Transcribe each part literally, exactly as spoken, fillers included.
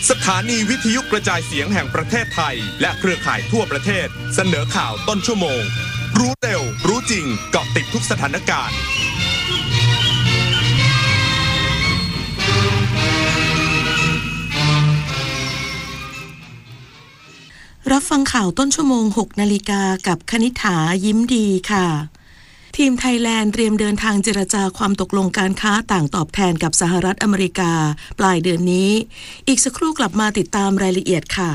สถานีวิทยุกระจายเสียงแห่งประเทศไทยและเครือข่ายทั่วประเทศเสนอข่าวต้นชั่วโมงรู้เร็วรู้จริงเกาะติดทุกสถานการณ์รับฟังข่าวต้นชั่วโมง หกนาฬิกากับคณิษฐายิ้มดีค่ะทีมไทยแลนด์เตรียมเดินทางเจรจาความตกลงการค้าต่างตอบแทนกับสหรัฐอเมริกาปลายเดือนนี้อีกสักครู่กลับมาติดตามรายละเอียดค่ะ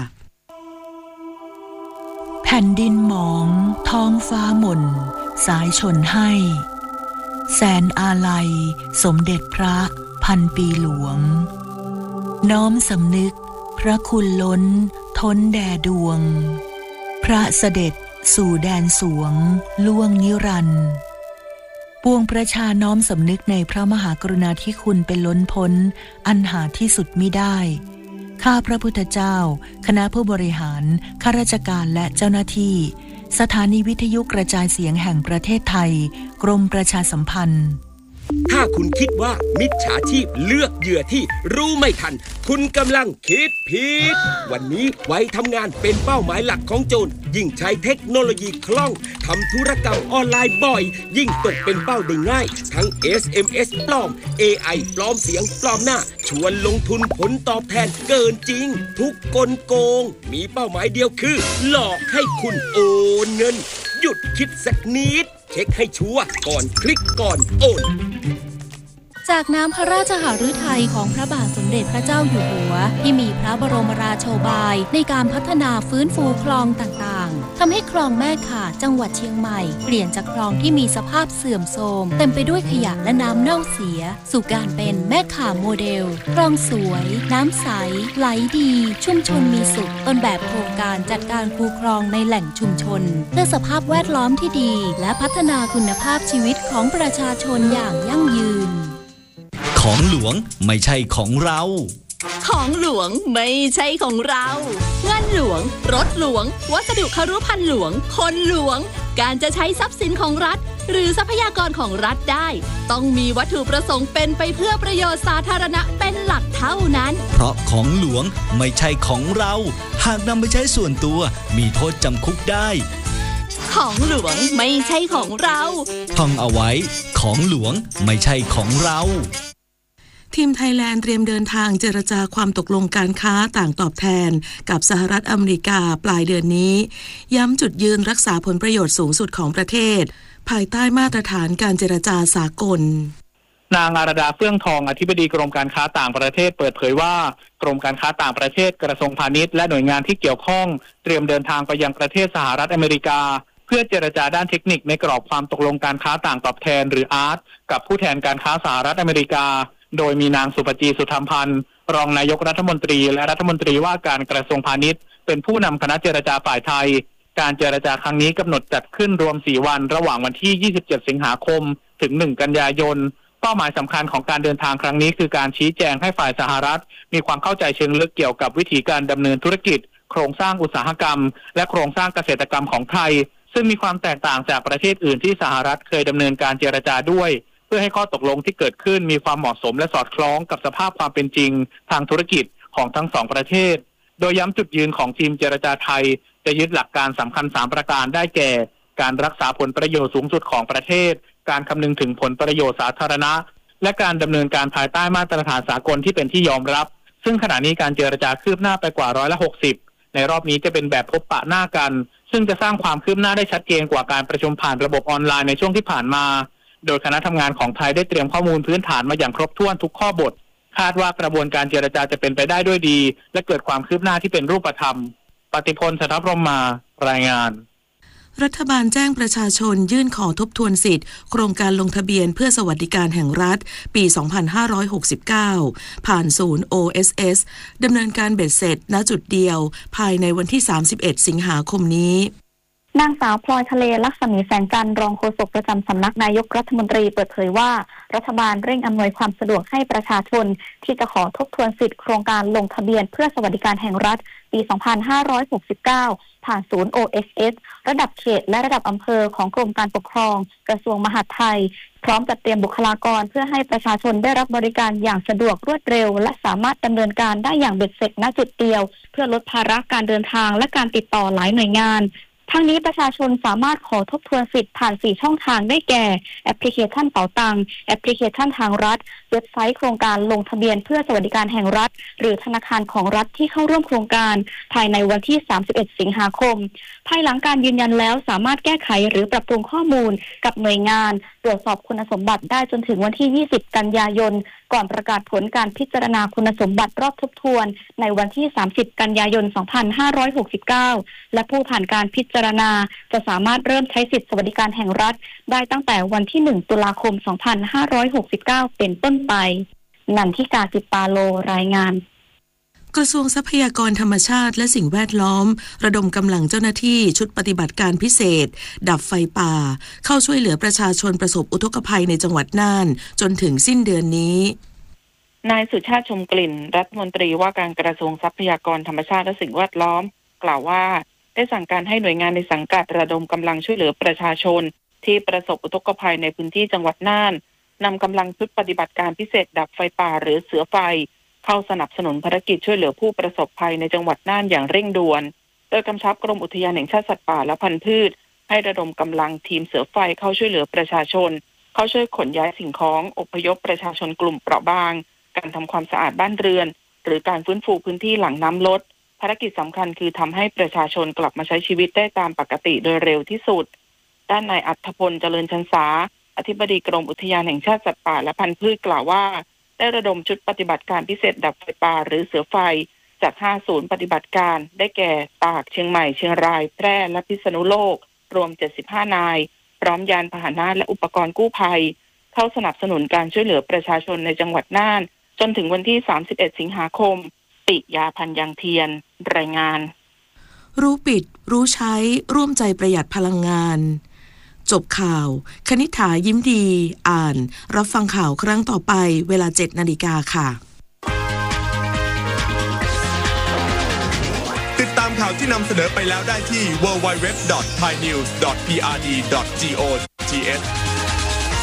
แผ่นดินหมองท้องฟ้าหม่นสายชนให้แสนอาลัยสมเด็จพระพันปีหลวงน้อมสำนึกพระคุณล้นท้นแด่ดวงพระเสด็จสู่แดนสวงล่วงนิรันดร์ปวงประชาน้อมสำนึกในพระมหากรุณาธิคุณเป็นล้นพ้นอันหาที่สุดมิได้ข้าพระพุทธเจ้าคณะผู้บริหารข้าราชการและเจ้าหน้าที่สถานีวิทยุกระจายเสียงแห่งประเทศไทยกรมประชาสัมพันธ์ถ้าคุณคิดว่ามิจฉาชีพเลือกเหยื่อที่รู้ไม่ทันคุณกำลังคิดผิดวันนี้ไว้ทำงานเป็นเป้าหมายหลักของโจรยิ่งใช้เทคโนโลยีคล่องทำธุรกรรมออนไลน์บ่อยยิ่งตกเป็นเป้าได้ง่ายทั้ง เอส เอ็ม เอส ปลอม เอ ไอ ปลอมเสียงปลอมหน้าชวนลงทุนผลตอบแทนเกินจริงทุกกลโกงมีเป้าหมายเดียวคือหลอกให้คุณโอนเงินหยุดคิดสักนิดเช็คให้ชัวร์ก่อนคลิกก่อนโอนจากน้ำพระราชหฤทัยของพระบาทสมเด็จพระเจ้าอยู่หัวที่มีพระบรมราโชบายในการพัฒนาฟื้นฟูคลองต่างๆทำให้คลองแม่ข่าจังหวัดเชียงใหม่เปลี่ยนจากคลองที่มีสภาพเสื่อมโทรมเต็มไปด้วยขยะและน้ำเน่าเสียสู่การเป็นแม่ข่าโมเดลคลองสวยน้ำใสไหลดีชุมชนมีสุขต้นแบบโครงการจัดการคูคลองในแหล่งชุมชนเพื่อสภาพแวดล้อมที่ดีและพัฒนาคุณภาพชีวิตของประชาชนอย่างยั่งยืนของหลวงไม่ใช่ของเราของหลวงไม่ใช่ของเราเงินหลวงรถหลวงวัสดุครุภัณฑ์หลวงคนหลวงการจะใช้ทรัพย์สินของรัฐหรือทรัพยากรของรัฐได้ต้องมีวัตถุประสงค์เป็นไปเพื่อประโยชน์สาธารณะเป็นหลักเท่านั้นเพราะของหลวงไม่ใช่ของเราหากนำไปใช้ส่วนตัวมีโทษจำคุกได้ของหลวงไม่ใช่ของเราท่องเอาไว้ของหลวงไม่ใช่ของเราทีมไทยแลนด์เตรียมเดินทางเจรจาความตกลงการค้าต่างตอบแทนกับสหรัฐอเมริกาปลายเดือนนี้ย้ำจุดยืนรักษาผลประโยชน์สูงสุดของประเทศภายใต้มาตรฐานการเจรจาสากลนางอารดาเฟื่องทองอธิบดีกรมการค้าต่างประเทศเปิดเผยว่ากรมการค้าต่างประเทศกระทรวงพาณิชย์และหน่วยงานที่เกี่ยวข้องเตรียมเดินทางไปยังประเทศสหรัฐอเมริกาเพื่อเจรจาด้านเทคนิคในกรอบความตกลงการค้าต่างตอบแทนหรือ อาร์ ที กับผู้แทนการค้าสหรัฐอเมริกาโดยมีนางสุปจีสุธรรมพันธ์รองนายกรัฐมนตรีและรัฐมนตรีว่าการกระทรวงพาณิชย์เป็นผู้นำคณะเจรจาฝ่ายไทยการเจรจาครั้งนี้กำหนดจัดขึ้นรวมสี่วันระหว่างวันที่ยี่สิบเจ็ดสิงหาคมถึงหนึ่งกันยายนเป้าหมายสำคัญของการเดินทางครั้งนี้คือการชี้แจงให้ฝ่ายสหรัฐมีความเข้าใจเชิงลึกเกี่ยวกับวิธีการดำเนินธุรกิจโครงสร้างอุตสาหกรรมและโครงสร้างเกษตรกรรมของไทยซึ่งมีความแตกต่างจากประเทศอื่นที่สหรัฐเคยดำเนินการเจรจาด้วยเพื่อให้ข้อตกลงที่เกิดขึ้นมีความเหมาะสมและสอดคล้องกับสภาพความเป็นจริงทางธุรกิจของทั้งสองประเทศโดยย้ำจุดยืนของทีมเจรจาไทยจะยึดหลักการสำคัญสามประการได้แก่การรักษาผลประโยชน์สูงสุดของประเทศการคำนึงถึงผลประโยชน์สาธารณะและการดำเนินการภายใต้มาตรฐานสากลที่เป็นที่ยอมรับซึ่งขณะนี้การเจรจาคืบหน้าไปกว่าร้อยละหกสิบในรอบนี้จะเป็นแบบพบปะหน้ากันซึ่งจะสร้างความคืบหน้าได้ชัดเจนกว่าการประชุมผ่านระบบออนไลน์ในช่วงที่ผ่านมาโดยคณะทำงานของไทยได้เตรียมข้อมูลพื้นฐานมาอย่างครบถ้วนทุกข้อบทคาดว่ากระบวนการเจรจาจะเป็นไปได้ด้วยดีและเกิดความคืบหน้าที่เป็นรูปธรรมปฏิพล สัทธพรหมารายงานรัฐบาลแจ้งประชาชนยื่นขอทบทวนสิทธิ์โครงการลงทะเบียนเพื่อสวัสดิการแห่งรัฐปีสองพันห้าร้อยหกสิบเก้าผ่านศูนย์ โอ เอส เอส ดำเนินการเบ็ดเสร็จณจุดเดียวภายในวันที่สามสิบเอ็ดสิงหาคมนี้นางสาวพลอยทะเลลักษมีแสงจันทร์รองโฆษกประจำสำนักนายกรัฐมนตรีเปิดเผยว่ารัฐบาลเร่งอำนวยความสะดวกให้ประชาชนที่จะขอทบทวนสิทธิโครงการลงทะเบียนเพื่อสวัสดิการแห่งรัฐปี สองพันห้าร้อยหกสิบเก้า ผ่านศูนย์ โอ เอส เอส ระดับเขตและระดับอำเภอของกรมการปกครองกระทรวงมหาดไทยพร้อมจัดเตรียมบุคลากรเพื่อให้ประชาชนได้รับบริการอย่างสะดวกรวดเร็วและสามารถดำเนินการได้อย่างเบ็ดเสร็จณจุดเดียวเพื่อลดภาระการเดินทางและการติดต่อหลายหน่วยงานทั้งนี้ประชาชนสามารถขอทบทวนสิทธิ์ผ่านสี่ช่องทางได้แก่แอปพลิเคชันเป๋าตังค์แอปพลิเคชันทางรัฐเว็บไซต์โครงการลงทะเบียนเพื่อสวัสดิการแห่งรัฐหรือธนาคารของรัฐที่เข้าร่วมโครงการภายในวันที่สามสิบเอ็ดสิงหาคมภายหลังการยืนยันแล้วสามารถแก้ไขหรือปรับปรุงข้อมูลกับหน่วยงานตรวจสอบคุณสมบัติได้จนถึงวันที่ยี่สิบกันยายนก่อนประกาศผลการพิจารณาคุณสมบัติรอบทบทวนในวันที่สามสิบกันยายนสองพันห้าร้อยหกสิบเก้าและผู้ผ่านการพิจารณาจะสามารถเริ่มใช้สิทธิสวัสดิการแห่งรัฐได้ตั้งแต่วันที่หนึ่งตุลาคมสองพันห้าร้อยหกสิบเก้าเป็นต้นไปนันทิกาจิตปาโลรายงานกระทรวงทรัพยากรธรรมชาติและสิ่งแวดล้อมระดมกำลังเจ้าหน้าที่ชุดปฏิบัติการพิเศษดับไฟป่าเข้าช่วยเหลือประชาชนประสบอุทกภัยในจังหวัดน่านจนถึงสิ้นเดือนนี้นายสุชาติชมกลิ่นรัฐมนตรีว่าการกระทรวงทรัพยากรธรรมชาติและสิ่งแวดล้อมกล่าวว่าได้สั่งการให้หน่วยงานในสังกัดระดมกำลังช่วยเหลือประชาชนที่ประสบอุทกภัยในพื้นที่จังหวัดน่านนำกำลังชุดปฏิบัติการพิเศษดับไฟป่าหรือเสือไฟเข้าสนับสนุนภารกิจช่วยเหลือผู้ประสบภัยในจังหวัดน่านอย่างเร่งด่วนโดยกำชับกรมอุทยานแห่งชาติสัตว์ป่าและพันธุ์พืชให้ระดมกำลังทีมเสือไฟเข้าช่วยเหลือประชาชนเข้าช่วยขนย้ายสิ่งของอพยพประชาชนกลุ่มเปราะบางการทำความสะอาดบ้านเรือนหรือการฟื้นฟูพื้นที่หลังน้ำลดภารกิจสำคัญคือทำให้ประชาชนกลับมาใช้ชีวิตได้ตามปกติโดยเร็วที่สุดด้านนายอัธพลเจริญชันษาอธิบดีกรมอุทยานแห่งชาติสัตว์ป่าและพันธุ์พืชกล่าวว่าได้ระดมชุดปฏิบัติการพิเศษดับไฟป่าหรือเสือไฟจากห้าศูนย์ปฏิบัติการได้แก่ตากเชียงใหม่เชียงรายแพร่และพิษณุโลกรวมเจ็ดสิบห้านายพร้อมยานพาหนะและอุปกรณ์กู้ภัยเข้าสนับสนุนการช่วยเหลือประชาชนในจังหวัดน่านจนถึงวันที่สามสิบเอ็ดสิงหาคมปิยาพันธ์ยังเทียนรายงานรู้ปิดรู้ใช้ร่วมใจประหยัดพลังงานจบข่าวคณิษฐายิ้มดีอ่านรับฟังข่าวครั้งต่อไปเวลา เจ็ดนาฬิกาค่ะติดตามข่าวที่นำเสนอไปแล้วได้ที่ ดับเบิลยู ดับเบิลยู ดับเบิลยู ดอท ไทยนิวส์ ดอท พี อาร์ ดี ดอท จี โอ ที เอช